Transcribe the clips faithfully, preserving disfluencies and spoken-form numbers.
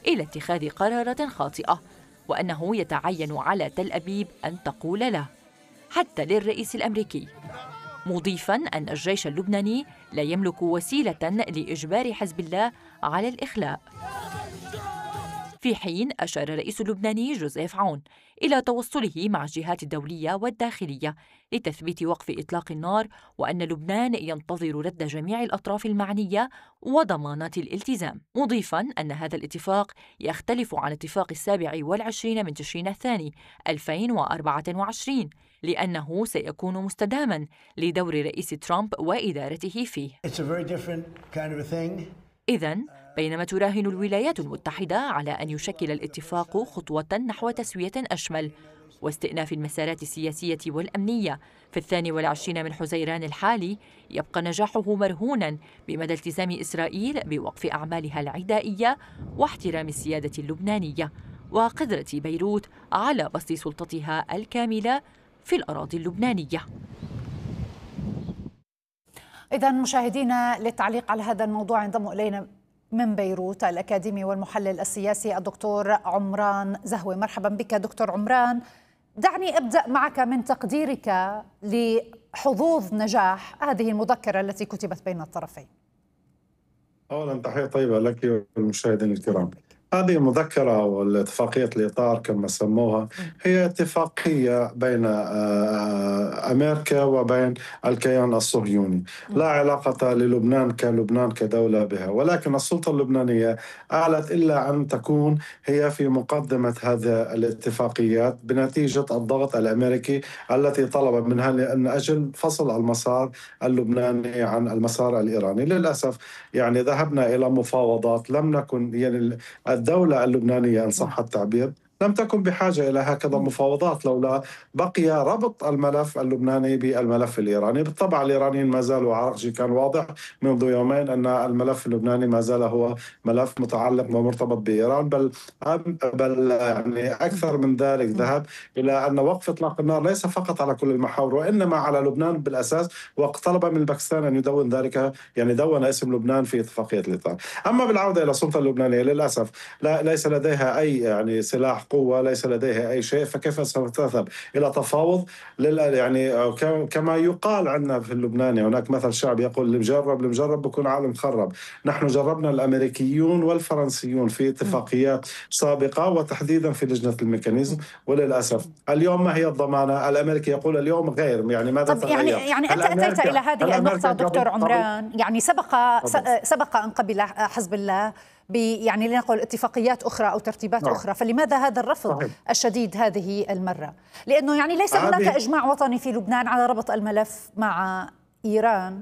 إلى اتخاذ قرارات خاطئة، وأنه يتعين على تل أبيب أن تقول له حتى للرئيس الأمريكي، مضيفاً أن الجيش اللبناني لا يملك وسيلة لإجبار حزب الله على الإخلاء. في حين أشار الرئيس اللبناني جوزيف عون إلى توصله مع الجهات الدولية والداخلية لتثبيت وقف إطلاق النار، وأن لبنان ينتظر رد جميع الأطراف المعنية وضمانات الالتزام، مضيفاً أن هذا الاتفاق يختلف عن اتفاق السابع والعشرين من تشرين الثاني ألفين وأربعة وعشرين، لأنه سيكون مستداما لدور رئيس ترامب وإدارته فيه. إذن بينما تراهن الولايات المتحدة على أن يشكل الاتفاق خطوة نحو تسوية أشمل واستئناف المسارات السياسية والأمنية في الثاني والعشرين من حزيران الحالي، يبقى نجاحه مرهونا بمدى التزام إسرائيل بوقف أعمالها العدائية واحترام السيادة اللبنانية وقدرة بيروت على بسط سلطتها الكاملة في الأراضي اللبنانية. إذن مشاهدينا، للتعليق على هذا الموضوع ينضم إلينا من بيروت الأكاديمي والمحلل السياسي الدكتور عمران زهوي. مرحبا بك دكتور عمران. دعني أبدأ معك من تقديرك لحظوظ نجاح هذه المذكرة التي كتبت بين الطرفين. أولا تحية طيبة لك والمشاهدين الكرام. هذه المذكرة والاتفاقية الإطار كما سموها هي اتفاقية بين أمريكا وبين الكيان الصهيوني، لا علاقة للبنان كلبنان كدولة بها، ولكن السلطة اللبنانية أعلت إلا أن تكون هي في مقدمة هذه الاتفاقيات بنتيجة الضغط الأمريكي التي طلب منها لأن أجل فصل المسار اللبناني عن المسار الإيراني. للأسف يعني ذهبنا إلى مفاوضات لم نكن يعني الدولة اللبنانية إن صح التعبير لم تكن بحاجة إلى هكذا مفاوضات لولا بقي ربط الملف اللبناني بالملف الإيراني. بالطبع الإيرانيين ما زالوا عرقجي كان واضح منذ يومين أن الملف اللبناني ما زال هو ملف متعلق ومرتبط بإيران، بل بل يعني أكثر من ذلك ذهب إلى أن وقف إطلاق النار ليس فقط على كل المحاور وإنما على لبنان بالأساس، وطلب من باكستان أن يدون ذلك، يعني دون اسم لبنان في اتفاقية الإطار. أما بالعودة إلى السلطة اللبنانية للأسف لا ليس لديها أي يعني سلاح قوة، ليس لديها أي شيء، فكيف ستذهب إلى تفاوض؟ يعني كما يقال عندنا في اللبناني هناك مثل شعبي يقول اللي مجرب اللي مجرب بكون عالم خرب. نحن جربنا الأمريكيون والفرنسيون في اتفاقيات سابقة وتحديدا في لجنة الميكانيزم، وللأسف اليوم ما هي الضمانة؟ الأمريكي يقول اليوم غير، يعني ماذا طب يعني يعني أنت أتيت إلى هذه النقطة دكتور عمران، يعني سبق سبق أن قبل حزب الله يعني لنقل اتفاقيات أخرى أو ترتيبات نعم. أخرى، فلماذا هذا الرفض صحيح. الشديد هذه المرة؟ لأنه يعني ليس هناك إجماع وطني في لبنان على ربط الملف مع إيران،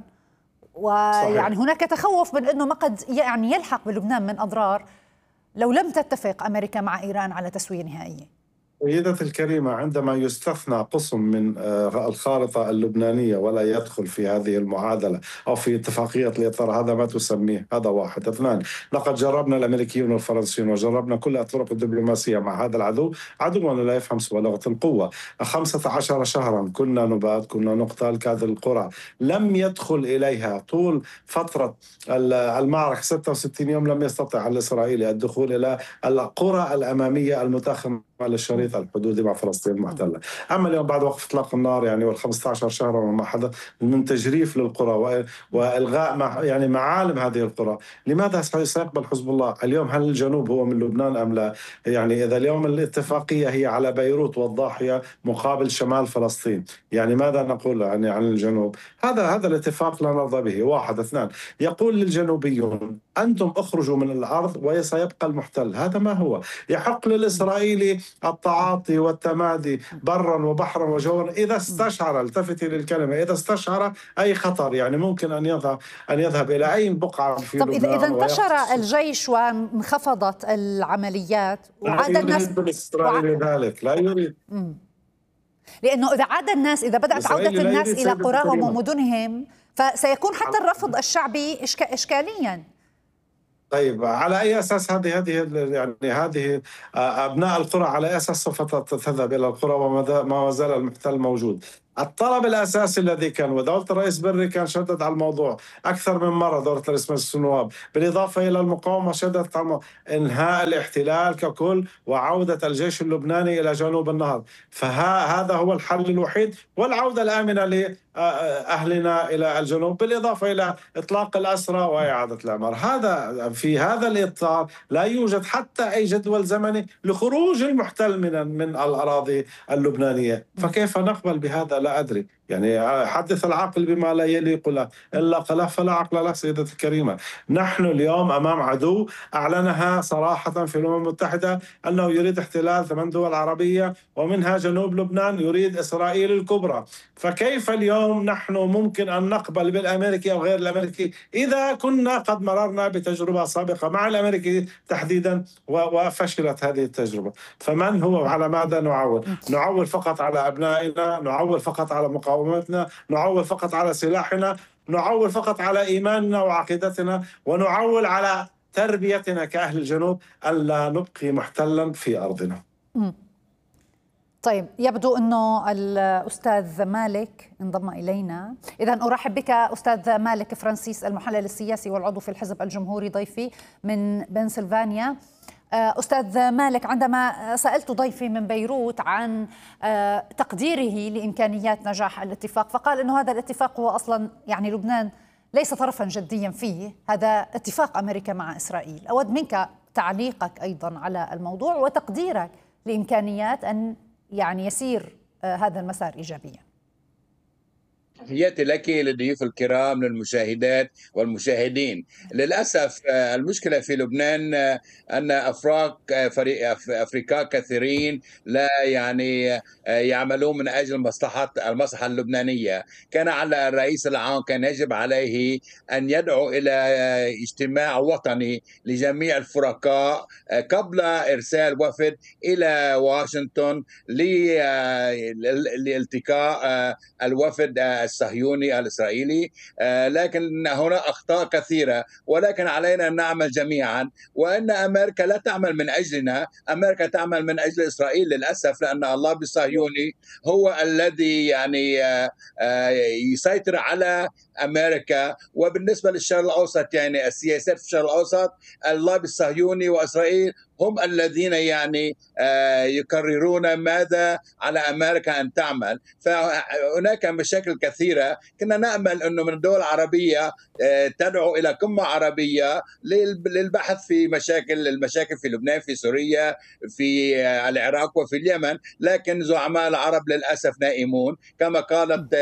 ويعني هناك تخوف من أنه ما قد يعني يلحق بلبنان من أضرار لو لم تتفق أمريكا مع إيران على تسوية نهائية. سيدتي الكريمة، عندما يستثنى قسم من الخارطة اللبنانية ولا يدخل في هذه المعادلة أو في اتفاقية الإطار، هذا ما تسميه. هذا واحد. اثنان، لقد جربنا الأمريكيون والفرنسيون وجربنا كل الطرق الدبلوماسية مع هذا العدو، عدونا لا يفهم سوى لغة القوة. خمسة عشر شهرا كنا نبات، كنا نقتل، كانت القرى لم يدخل إليها طول فترة المعركة ستة وستين يوم، لم يستطع الإسرائيلي الدخول إلى القرى الأمامية المتاخمة على الشريط الحدودي مع فلسطين المحتلة. أما اليوم بعد وقف إطلاق النار يعني والخمسة عشر شهرا وما حدث من تجريف للقرى وإلغاء مع يعني معالم هذه القرى، لماذا سيقبل حزب الله اليوم؟ هل الجنوب هو من لبنان أم لا؟ يعني إذا اليوم الاتفاقية هي على بيروت والضاحية مقابل شمال فلسطين، يعني ماذا نقول يعني عن الجنوب؟ هذا هذا الاتفاق لا نرضى به. واحد. اثنان، يقول للجنوبيون أنتم اخرجوا من الأرض وسيبقى المحتل. هذا ما هو. يحق للإسرائيلي التعاطي والتمادي برا وبحرا وجوا إذا استشعر، التفتي للكلمة، إذا استشعر أي خطر، يعني ممكن أن يذهب أن يذهب إلى أي بقعة في طب لبنان. إذا انتشر الجيش وانخفضت العمليات وعاد الناس بالإسرائيلي وع... ذلك لا يريد مم. لأنه إذا عاد الناس إذا بدأت عودة الناس إلى قراهم ومدنهم فسيكون حتى الرفض الشعبي إشك... إشكاليا. طيب على أي أساس هذه هذه يعني هذه أبناء القرى على أي أساس سوف تذهب إلى القرى وما زال المحتل موجود؟ الطلب الأساسي الذي كان، ودولة الرئيس بري كان شدد على الموضوع أكثر من مرة، دولة رئيس مجلس النواب، بالإضافة إلى المقاومة شددت على إنهاء الاحتلال ككل وعودة الجيش اللبناني إلى جنوب النهر. فهذا هو الحل الوحيد والعودة الآمنة لأهلنا إلى الجنوب، بالإضافة إلى إطلاق الأسرى وإعادة الأعمار. هذا في هذا الإطار لا يوجد حتى أي جدول زمني لخروج المحتل من من الأراضي اللبنانية. فكيف نقبل بهذا؟ لا أدري. يعني حدث العقل بما لا يليق له، إلا قال فلا عقل له. سيدتي الكريمة، نحن اليوم أمام عدو أعلنها صراحة في الأمم المتحدة أنه يريد احتلال ثمان دول عربية ومنها جنوب لبنان، يريد إسرائيل الكبرى. فكيف اليوم نحن ممكن أن نقبل بالأمريكي أو غير الأمريكي إذا كنا قد مررنا بتجربة سابقة مع الأمريكي تحديدا وفشلت هذه التجربة؟ فمن هو على ماذا نعول؟ نعول فقط على أبنائنا، نعول فقط على مقاومتنا، نعول فقط على سلاحنا، نعول فقط على إيماننا وعقيدتنا، ونعول على تربيتنا كأهل الجنوب ألا نبقي محتلا في أرضنا. طيب، يبدو أنه الأستاذ مالك انضم إلينا. إذن أرحب بك أستاذ مالك فرانسيس، المحلل السياسي والعضو في الحزب الجمهوري، ضيفي من بنسلفانيا. أستاذ مالك، عندما سألت ضيفي من بيروت عن تقديره لإمكانيات نجاح الاتفاق، فقال أنه هذا الاتفاق هو أصلا يعني لبنان ليس طرفا جديا فيه، هذا اتفاق أمريكا مع إسرائيل. أود منك تعليقك أيضا على الموضوع وتقديرك لإمكانيات أن يعني يسير هذا المسار إيجابيا. تحياتي لك للضيوف الكرام، للمشاهدات والمشاهدين. للأسف المشكلة في لبنان أن أفراق أفريقيا كثيرين لا يعني يعملون من أجل مصلحة المصلحة اللبنانية. كان على الرئيس العام كان يجب عليه أن يدعو إلى اجتماع وطني لجميع الفرقاء قبل إرسال وفد إلى واشنطن لالتقاء الوفد الصهيوني الإسرائيلي. لكن هنا أخطاء كثيرة، ولكن علينا أن نعمل جميعا، وأن أمريكا لا تعمل من أجلنا، أمريكا تعمل من أجل إسرائيل للأسف، لأن الله بالصهيوني هو الذي يعني يسيطر على أمريكا. وبالنسبة للشرق الأوسط، يعني السياسات في الشرق الأوسط، الله بالصهيوني وإسرائيل هم الذين يعني يقررون ماذا على أمريكا أن تعمل. فهناك مشاكل كثيرة. كنا نأمل أنه من الدول العربية تدعو إلى قمة عربية للبحث في مشاكل المشاكل في لبنان، في سوريا، في العراق وفي اليمن. لكن زعماء العرب للأسف نائمون، كما قالت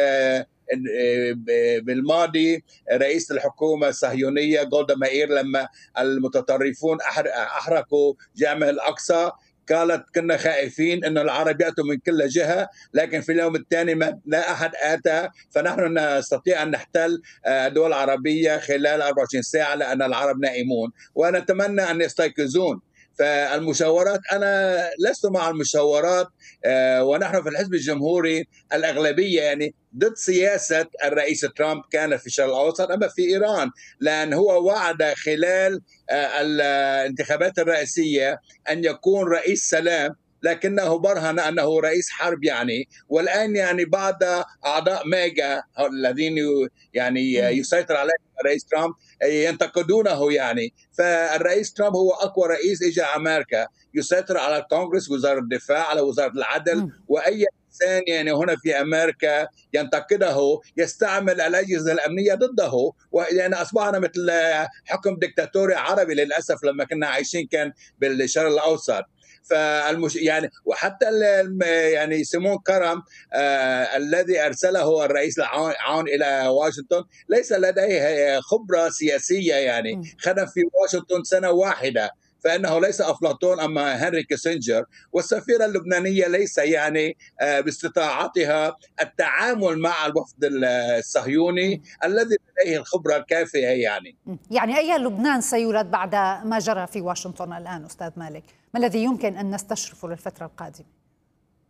بالماضي رئيس الحكومة الصهيونية جولدا مائير لما المتطرفون أحرقوا جامع الأقصى، قالت كنا خائفين أن العرب يأتوا من كل جهة، لكن في اليوم الثاني ما لا أحد آتى. فنحن نستطيع أن نحتل دول العربية خلال أربعة وعشرين ساعة لأن العرب نائمون، ونتمنى أن يستيقظون. فالمشاورات، أنا لست مع المشاورات، ونحن في الحزب الجمهوري الأغلبية يعني ضد سياسة الرئيس ترامب كان في الشرق الأوسط. أما في إيران، لأن هو وعد خلال الانتخابات الرئاسية أن يكون رئيس سلام، لكنه برهن أنه رئيس حرب يعني. والآن يعني بعض أعضاء ميجا الذين يعني يسيطر عليهم الرئيس ترامب ينتقدونه يعني. فالرئيس ترامب هو أقوى رئيس إجا أمريكا، يسيطر على الكونغرس، وزارة الدفاع، على وزارة العدل، وأي إنسان يعني هنا في أمريكا ينتقده يستعمل الأجهزة الأمنية ضده. ويعني أصبحنا مثل حكم ديكتاتوري عربي للأسف لما كنا عايشين كان بالشرق الأوسط. فالمش يعني وحتى يعني سيمون كرم آه الذي ارسله الرئيس العون الى واشنطن ليس لديه خبره سياسيه، يعني خدم في واشنطن سنه واحده، فانه ليس افلاطون اما هنري كيسنجر. والسفيره اللبنانيه ليس يعني آه باستطاعتها التعامل مع الوفد الصهيوني الذي لديه الخبره الكافيه. يعني يعني اي لبنان سيولد بعد ما جرى في واشنطن الان استاذ مالك؟ ما الذي يمكن أن نستشرفه للفترة القادمة؟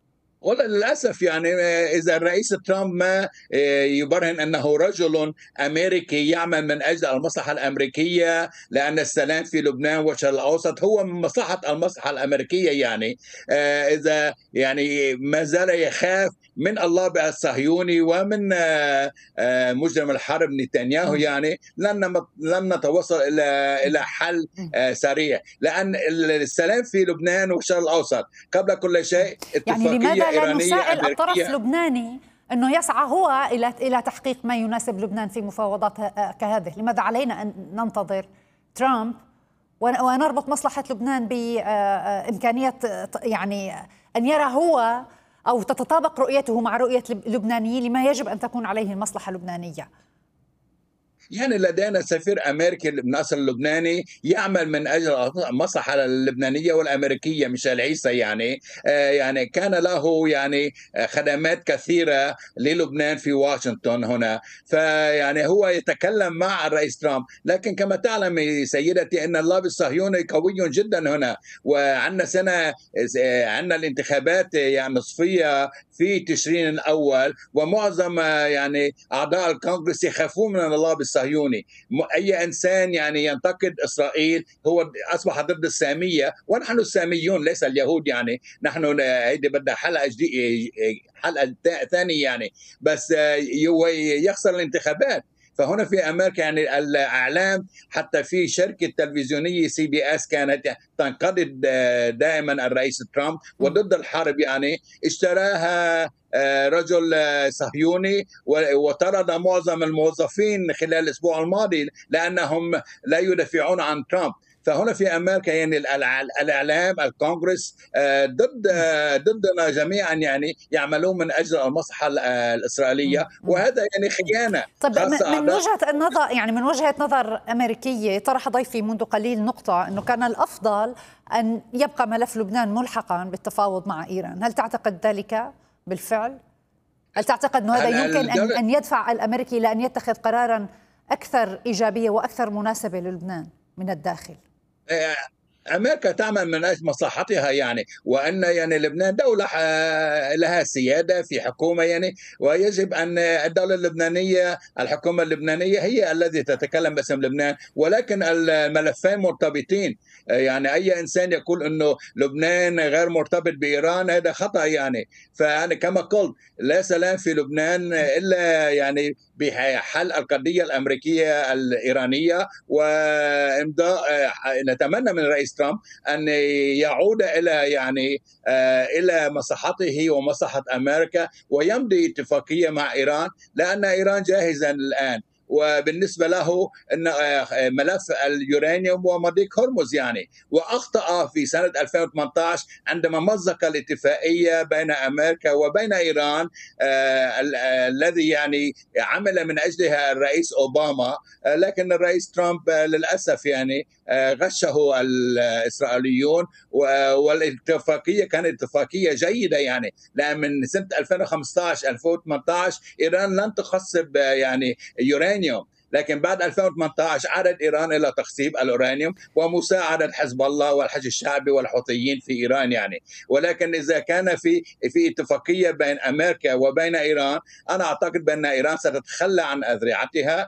والله للأسف يعني إذا الرئيس ترامب ما يبرهن أنه رجل أمريكي يعمل من أجل المصلحة الأمريكية، لأن السلام في لبنان والشرق الأوسط هو من مصلحة المصلحة الأمريكية، يعني إذا يعني ما زال يخاف من اللابع الصهيوني ومن مجرم الحرب نتنياهو، يعني لن لن نتوصل إلى إلى حل سريع، لأن السلام في لبنان والشرق الأوسط قبل كل شيء اتفاقية يعني لماذا لا نسائل أمريكية الطرف اللبناني أنه يسعى هو إلى إلى تحقيق ما يناسب لبنان في مفاوضات كهذه؟ لماذا علينا أن ننتظر ترامب ونربط مصلحة لبنان بإمكانية يعني أن يرى هو أو تتطابق رؤيته مع رؤية اللبنانيين لما يجب أن تكون عليه المصلحة اللبنانية؟ يعني لدينا سفير أمريكي من أصل لبناني يعمل من أجل المصلحة اللبنانية والأمريكية، ميشيل عيسى، يعني آه يعني كان له يعني خدمات كثيرة للبنان في واشنطن هنا، فيعني هو يتكلم مع الرئيس ترامب، لكن كما تعلم سيدتي أن اللابي الصهيوني قوي جدا هنا، وعندنا سنة عندنا الانتخابات يعني نصفية في تشرين الأول، ومعظم يعني أعضاء الكونغرس يخافون من اللابي الصهيوني. أي إنسان يعني ينتقد إسرائيل هو أصبح ضد السامية، ونحن الساميون ليس اليهود، يعني نحن هيدي بدها حلقة جديدة، حلقة ثانية يعني، بس يخسر الانتخابات. فهنا في أمريكا يعني الإعلام حتى في شركة تلفزيونية سي بي اس كانت تنقد دائما الرئيس ترامب وضد الحرب، يعني اشتراها رجل صهيوني وطرد معظم الموظفين خلال الأسبوع الماضي لأنهم لا يدافعون عن ترامب. فهنا في امريكا يعني الاعلام الكونغرس ضد ضدنا جميعا، يعني يعملون من اجل المصلحه الاسرائيليه، وهذا يعني خيانه. طيب من وجهه النظر يعني من وجهه نظر امريكيه، طرح ضيفي منذ قليل نقطه انه كان الافضل ان يبقى ملف لبنان ملحقا بالتفاوض مع ايران، هل تعتقد ذلك بالفعل؟ هل تعتقد انه هذا يمكن ان ان يدفع الامريكي الى ان يتخذ قرارا اكثر ايجابيه واكثر مناسبه للبنان من الداخل؟ أمريكا تعمل من أجل مصلحتها، يعني وأن يعني لبنان دولة لها سيادة في حكومة، يعني ويجب أن الدولة اللبنانية الحكومة اللبنانية هي التي تتكلم باسم لبنان، ولكن الملفين مرتبطين. يعني أي إنسان يقول أنه لبنان غير مرتبط بإيران هذا خطأ، يعني فأنا كما قلت لا سلام في لبنان إلا يعني بحل القضية الأمريكية الإيرانية وإمضاء. نتمنى من الرئيس ترامب أن يعود إلى يعني إلى مصلحته ومصلحة أمريكا ويمضي اتفاقية مع إيران، لأن إيران جاهزة الآن، وبالنسبة له أن ملف اليورانيوم ومضيق هرمز، يعني وأخطأ في سنة ألفين وثمانية عشر عندما مزق الاتفاقية بين أمريكا وبين إيران الذي يعني عمل من أجلها الرئيس أوباما، لكن الرئيس ترامب للأسف يعني غشه الإسرائيليون، والاتفاقية كانت اتفاقية جيدة، يعني لأن من سنة ألفين وخمسة عشر ألفين وثمانية عشر إيران لن تخصب يعني يورانيوم، لكن بعد ألفين وثمانية عشر عادت إيران إلى تخصيب الأورانيوم ومساعدة حزب الله والحج الشعبي والحوثيين في إيران، يعني ولكن إذا كان في في اتفاقية بين أمريكا وبين إيران، أنا أعتقد بأن إيران ستتخلى عن أذرعتها،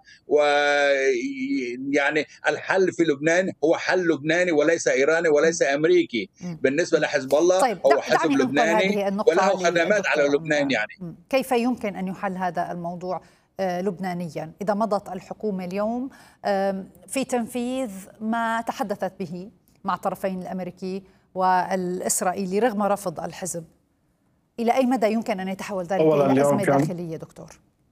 ويعني الحل في لبنان هو حل لبناني وليس إيراني وليس أمريكي. بالنسبة لحزب الله طيب هو حزب لبناني وله خدمات على لبنان، يعني كيف يمكن أن يحل هذا الموضوع لبنانيا إذا مضت الحكومة اليوم في تنفيذ ما تحدثت به مع الطرفين الأمريكي والإسرائيلي رغم رفض الحزب؟ إلى أي مدى يمكن أن يتحول ذلك إلى أزمة داخلية دكتور؟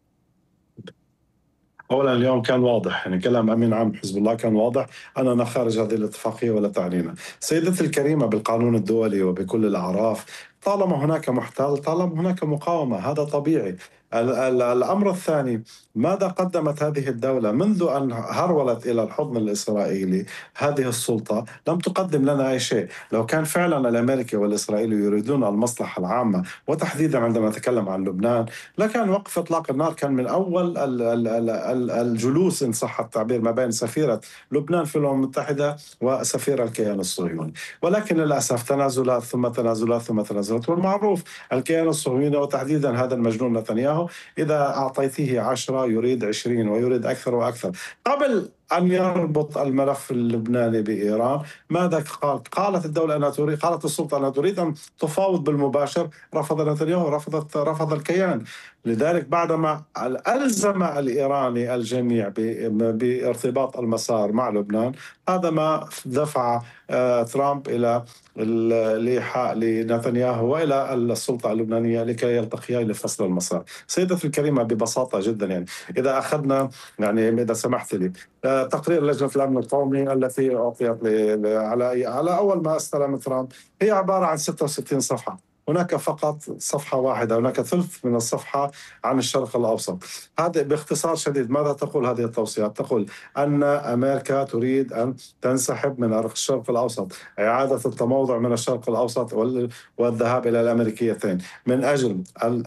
أولا اليوم كان واضح، يعني كلام أمين عام حزب الله كان واضح أننا خارج هذه الاتفاقية ولا تعنينا. سيدتي الكريمة، بالقانون الدولي وبكل الأعراف طالما هناك محتل طالما هناك مقاومة، هذا طبيعي. الأمر الثاني، ماذا قدمت هذه الدولة منذ أن هرولت إلى الحضن الإسرائيلي؟ هذه السلطة لم تقدم لنا أي شيء. لو كان فعلا الأمريكي والإسرائيلي يريدون المصلحة العامة، وتحديدا عندما نتكلم عن لبنان، لكان وقف إطلاق النار كان من أول الجلوس إن صح التعبير ما بين سفيرة لبنان في الأمم المتحدة وسفير الكيان الصهيوني. ولكن للأسف تنازلات ثم تنازلات ثم تنازلات. والمعروف الكيان الصهيوني وتحديدا هذا المجنون نتنياهو إذا أعطيته عشرة يريد عشرين ويريد أكثر وأكثر. قبل أن يربط الملف اللبناني بإيران ماذا قال؟ قالت الدولة أنها تريد، قالت السلطة أنها تريد أن تفاوض بالمباشر، رفض نتنياهو، رفضت رفض الكيان. لذلك بعدما ألزم الإيراني الجميع بارتباط المسار مع لبنان، هذا ما دفع ترامب إلى الإيحاء لنتنياهو وإلى السلطة اللبنانية لكي يلتقيا لفصل المسار. سيدتي الكريمة ببساطة جدا، يعني إذا أخذنا، يعني إذا سمحت لي، تقرير لجنة الأمن القومي التي أعطيت على على أول ما استلم ترامب هي عبارة عن ستة وستين صفحة. هناك فقط صفحة واحدة، هناك ثلث من الصفحة عن الشرق الأوسط. هذا باختصار شديد ماذا تقول هذه التوصيات؟ تقول أن أمريكا تريد أن تنسحب من الشرق الأوسط، إعادة التموضع من الشرق الأوسط والذهاب إلى الأمريكيتين من أجل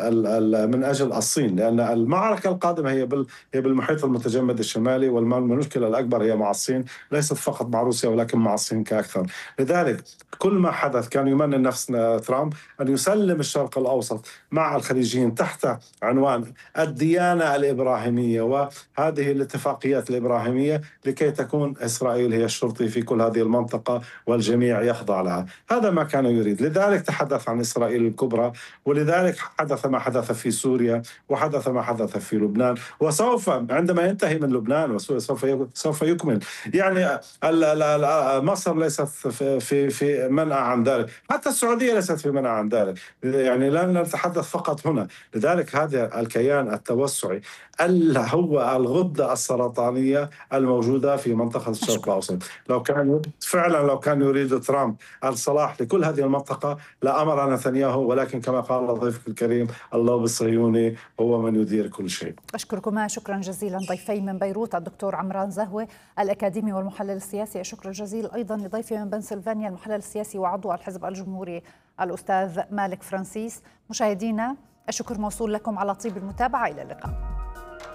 من أجل الصين، لأن المعركة القادمة هي هي بالمحيط المتجمد الشمالي، والمشكلة الأكبر هي مع الصين، ليست فقط مع روسيا ولكن مع الصين كأكثر. لذلك كل ما حدث كان يمنى نفس ترامب أن يسلم الشرق الأوسط مع الخليجيين تحت عنوان الديانة الإبراهيمية وهذه الاتفاقيات الإبراهيمية، لكي تكون إسرائيل هي الشرطي في كل هذه المنطقة والجميع يخضع لها. هذا ما كان يريد. لذلك تحدث عن إسرائيل الكبرى، ولذلك حدث ما حدث في سوريا وحدث ما حدث في لبنان، وسوف عندما ينتهي من لبنان وسوريا سوف سوف يكمل. يعني مصر ليست في في منع عن ذلك، حتى السعودية ليست في منع عن ذلك. يعني لا نتحدث فقط هنا. لذلك هذا الكيان التوسعي هو الغدة السرطانية الموجودة في منطقة الشرق الأوسط. لو كان فعلا لو كان يريد ترامب الصلاح لكل هذه المنطقة لأمر نتنياهو، ولكن كما قال ضيفك الكريم اللوبي الصهيوني هو من يدير كل شيء. أشكركما شكرا جزيلا ضيفي من بيروت الدكتور عمران زهوة الأكاديمي والمحلل السياسي، الشكر الجزيل أيضا لضيفي من بنسلفانيا المحلل السياسي وعضو الحزب الجمهوري الأستاذ مالك فرانسيس. مشاهدينا الشكر موصول لكم على طيب المتابعة، إلى اللقاء.